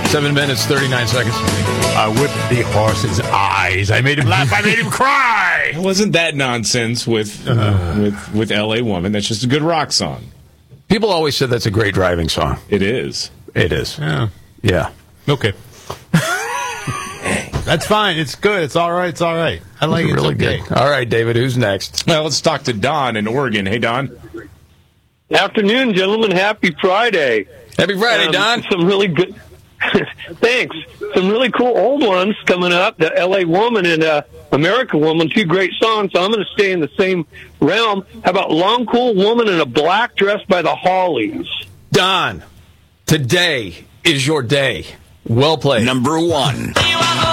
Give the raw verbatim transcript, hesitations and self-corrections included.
Seven minutes, thirty-nine seconds. I whipped the horse's eyes. I made him laugh. I made him cry. It wasn't that nonsense with uh, with with L A Woman. That's just a good rock song. People always said that's a great driving song. It is. It is. Yeah. Yeah. Okay. That's fine. It's good. It's all right. It's all right. I like it. Really okay. good. All right, David, who's next? Well, let's talk to Don in Oregon. Hey, Don. Afternoon, gentlemen. Happy Friday. Happy Friday, Um, Don. Some really good. Thanks. Some really cool old ones coming up. The L A Woman and uh, America Woman, two great songs. So I'm going to stay in the same realm. How about Long Cool Woman in a Black Dress by the Hollies? Don, today is your day. Well played. Number one.